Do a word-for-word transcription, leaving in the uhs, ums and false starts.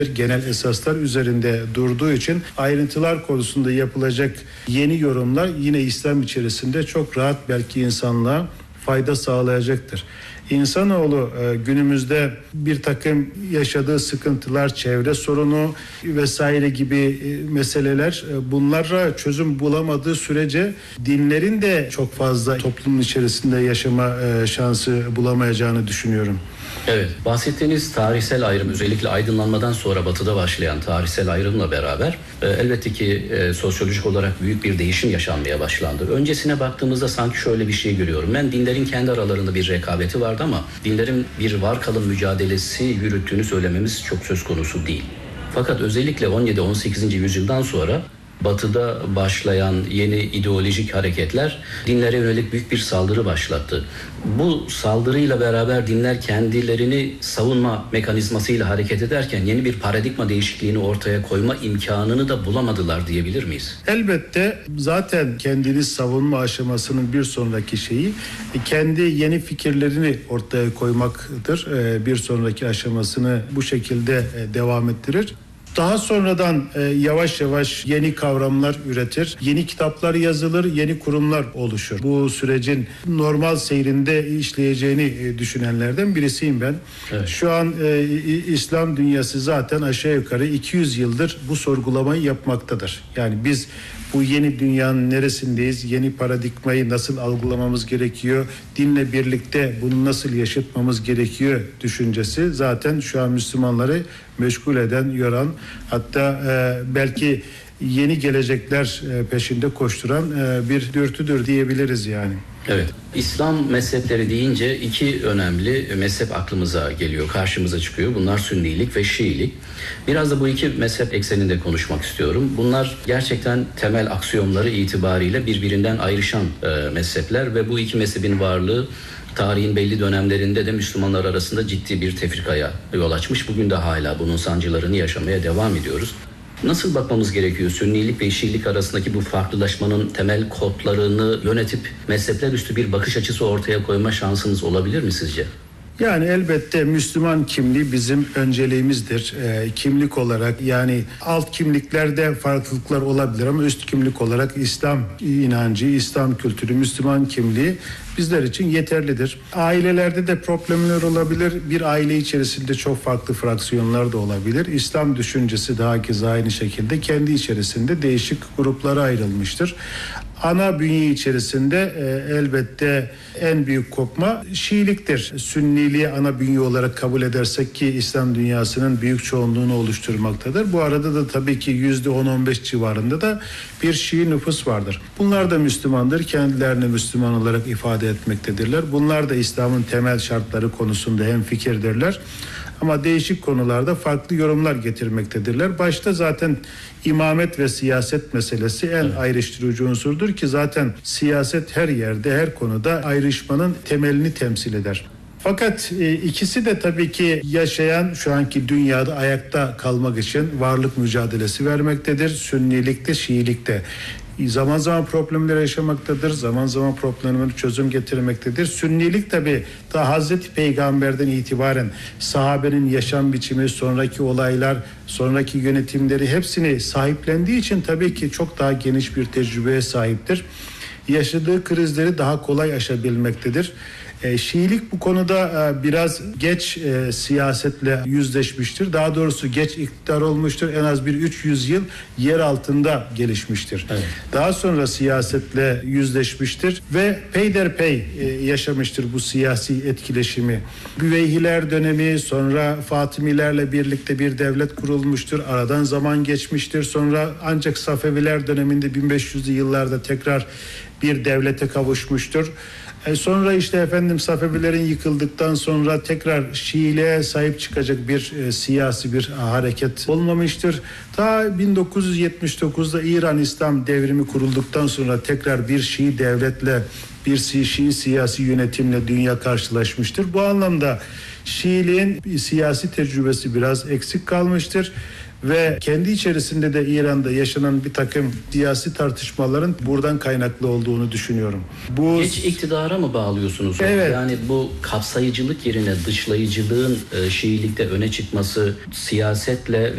genel esaslar üzerinde durduğu için ayrıntılar konusunda yapılacak yeni yorumlar yine İslam içerisinde çok rahat belki insanlığa fayda sağlayacaktır. İnsanoğlu günümüzde bir takım yaşadığı sıkıntılar, çevre sorunu vesaire gibi meseleler, bunlara çözüm bulamadığı sürece dinlerin de çok fazla toplumun içerisinde yaşama şansı bulamayacağını düşünüyorum. Evet, bahsettiğiniz tarihsel ayrım, özellikle aydınlanmadan sonra batıda başlayan tarihsel ayrımla beraber e, elbette ki e, sosyolojik olarak büyük bir değişim yaşanmaya başlandı. Öncesine baktığımızda sanki şöyle bir şey görüyorum. Ben dinlerin kendi aralarında bir rekabeti vardı ama dinlerin bir var kalın mücadelesi yürüttüğünü söylememiz çok söz konusu değil. Fakat özellikle on yedi on sekizinci yüzyıldan sonra Batı'da başlayan yeni ideolojik hareketler dinlere yönelik büyük bir saldırı başlattı. Bu saldırıyla beraber dinler kendilerini savunma mekanizmasıyla hareket ederken yeni bir paradigma değişikliğini ortaya koyma imkanını da bulamadılar diyebilir miyiz? Elbette zaten kendini savunma aşamasının bir sonraki şeyi kendi yeni fikirlerini ortaya koymaktır. Bir sonraki aşamasını bu şekilde devam ettirir. Daha sonradan e, yavaş yavaş yeni kavramlar üretir, yeni kitaplar yazılır, yeni kurumlar oluşur. Bu sürecin normal seyrinde işleyeceğini e, düşünenlerden birisiyim ben. Evet. Şu an e, İslam dünyası zaten aşağı yukarı iki yüz yıldır bu sorgulamayı yapmaktadır. Yani biz bu yeni dünyanın neresindeyiz, yeni paradigmayı nasıl algılamamız gerekiyor, dinle birlikte bunu nasıl yaşatmamız gerekiyor düşüncesi zaten şu an Müslümanları meşgul eden, yoran, hatta e, belki yeni gelecekler e, peşinde koşturan e, bir dürtüdür diyebiliriz yani. Evet. İslam mezhepleri deyince iki önemli mezhep aklımıza geliyor, karşımıza çıkıyor. Bunlar Sünnilik ve Şiilik. Biraz da bu iki mezhep ekseninde konuşmak istiyorum. Bunlar gerçekten temel aksiyonları itibariyle birbirinden ayrışan e, mezhepler ve bu iki mezhebin varlığı tarihin belli dönemlerinde de Müslümanlar arasında ciddi bir tefrikaya yol açmış. Bugün de hala bunun sancılarını yaşamaya devam ediyoruz. Nasıl bakmamız gerekiyor? Sünnilik ve Şiilik arasındaki bu farklılaşmanın temel kodlarını yönetip mezhepler üstü bir bakış açısı ortaya koyma şansınız olabilir mi sizce? Yani elbette Müslüman kimliği bizim önceliğimizdir. E, kimlik olarak yani alt kimliklerde farklılıklar olabilir ama üst kimlik olarak İslam inancı, İslam kültürü, Müslüman kimliği bizler için yeterlidir. Ailelerde de problemler olabilir. Bir aile içerisinde çok farklı fraksiyonlar da olabilir. İslam düşüncesi de hakeza aynı şekilde kendi içerisinde değişik gruplara ayrılmıştır. Ana bünye içerisinde e, elbette en büyük kopma Şiiliktir. Sünniliği ana bünye olarak kabul edersek ki İslam dünyasının büyük çoğunluğunu oluşturmaktadır. Bu arada da tabii ki yüzde on on beş civarında da bir Şii nüfus vardır. Bunlar da Müslümandır. Kendilerini Müslüman olarak ifade etmektedirler. Bunlar da İslam'ın temel şartları konusunda hemfikirdirler. Ama değişik konularda farklı yorumlar getirmektedirler. Başta zaten imamet ve siyaset meselesi en evet. ayrıştırıcı unsurdur ki zaten siyaset her yerde, her konuda ayrışmanın temelini temsil eder. Fakat e, ikisi de tabii ki yaşayan şu anki dünyada ayakta kalmak için varlık mücadelesi vermektedir. Sünnilikte, Şiilikte. Zaman zaman problemler yaşamaktadır, zaman zaman problemlere çözüm getirmektedir. Sünnilik tabi ta Hazreti Peygamber'den itibaren sahabenin yaşam biçimi, sonraki olaylar, sonraki yönetimleri hepsini sahiplendiği için tabii ki çok daha geniş bir tecrübeye sahiptir. Yaşadığı krizleri daha kolay aşabilmektedir. E, Şiilik bu konuda e, biraz geç e, siyasetle yüzleşmiştir. Daha doğrusu geç iktidar olmuştur. En az bir üç yüz yıl yer altında gelişmiştir. Evet. Daha sonra siyasetle yüzleşmiştir ve peyderpey e, yaşamıştır bu siyasi etkileşimi. Büveyhiler dönemi, sonra Fatimilerle birlikte bir devlet kurulmuştur. Aradan zaman geçmiştir. Sonra ancak Safeviler döneminde bin beş yüzlü yıllarda tekrar bir devlete kavuşmuştur. E sonra işte efendim Safevilerin yıkıldıktan sonra tekrar Şiiliğe sahip çıkacak bir e, siyasi bir hareket olmamıştır. Ta bin dokuz yüz yetmiş dokuzda İran İslam devrimi kurulduktan sonra tekrar bir Şii devletle, bir Şii siyasi yönetimle dünya karşılaşmıştır. Bu anlamda Şiiliğin siyasi tecrübesi biraz eksik kalmıştır. Ve kendi içerisinde de İran'da yaşanan bir takım siyasi tartışmaların buradan kaynaklı olduğunu düşünüyorum. Bu geç iktidara mı bağlıyorsunuz? Evet. Yani bu kapsayıcılık yerine dışlayıcılığın e, Şiilikte öne çıkması siyasetle